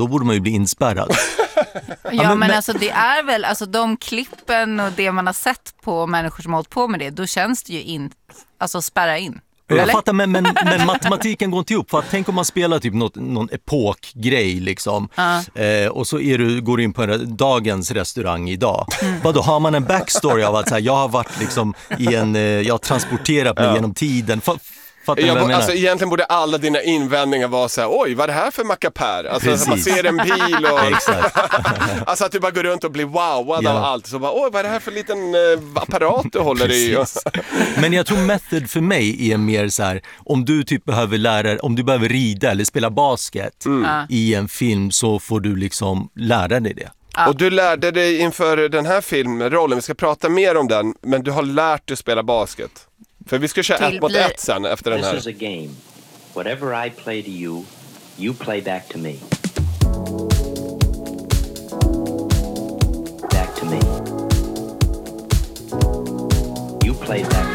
då borde man ju bli inspärrad. Ja, men alltså det är väl, alltså de klippen och det man har sett på människor som har hållit på med det, då känns det ju alltså spärra in. Jag fattar, men matematiken går inte ihop. För att tänk om man spelar typ någon epokgrej liksom. Och så går du in på dagens restaurang idag. Då har man en backstory av att så här, jag har varit liksom jag har transporterat mig genom tiden. Alltså, egentligen borde alla dina invändningar vara så här: oj, vad är det här för mackapär? Alltså man ser en bil och alltså att du bara går runt och blir wowad av allt. Så bara, oj, vad är det här för liten apparat du håller i? Men jag tror method för mig är mer så här: om du typ om du behöver rida eller spela basket i en film, så får du liksom lära dig det. Och du lärde dig inför den här filmrollen, vi ska prata mer om den, men du har lärt dig spela basket. För vi ska köra 1-mot-1 sen efter den här. This is a game. Whatever I play to you, you play back to me. Back to me. You play back